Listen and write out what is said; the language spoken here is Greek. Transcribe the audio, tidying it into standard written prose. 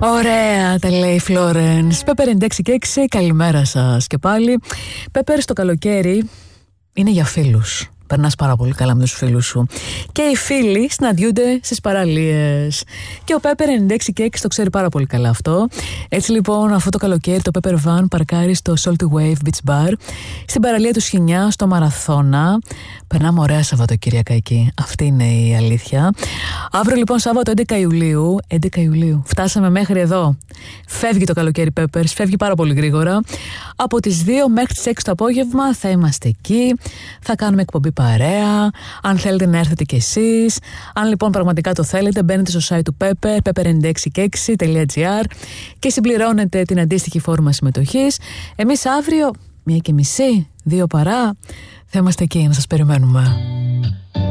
Ωραία, τα λέει η Florence. Πέπερ 96 και 6, καλημέρα σας και πάλι. Πέπερ, στο καλοκαίρι είναι για φίλους. Περνάς πάρα πολύ καλά με τους φίλους σου. Και οι φίλοι συναντιούνται στις παραλίες. Και ο Pepper 96 και 6 το ξέρει πάρα πολύ καλά αυτό. Έτσι λοιπόν, αυτό το καλοκαίρι το Pepper Van παρκάρει στο Salty Wave Beach Bar, στην παραλία του Σχοινιά, στο Μαραθώνα. Περνάμε ωραία Σαββατοκύριακα εκεί. Αυτή είναι η αλήθεια. Αύριο λοιπόν, Σάββατο 11 Ιουλίου. 11 Ιουλίου. Φτάσαμε μέχρι εδώ. Φεύγει το καλοκαίρι Peppers, φεύγει πάρα πολύ γρήγορα. Από τις 2 μέχρι τις 6 το απόγευμα θα είμαστε εκεί. Θα κάνουμε εκπομπή παρέα. Αν θέλετε να έρθετε κι εσείς. Αν λοιπόν πραγματικά το θέλετε, μπαίνετε στο site του Pepper, pepper96.gr και συμπληρώνετε την αντίστοιχη φόρμα συμμετοχής. Εμείς αύριο 1:30, 2 παρά, θα είμαστε εκεί να σας περιμένουμε.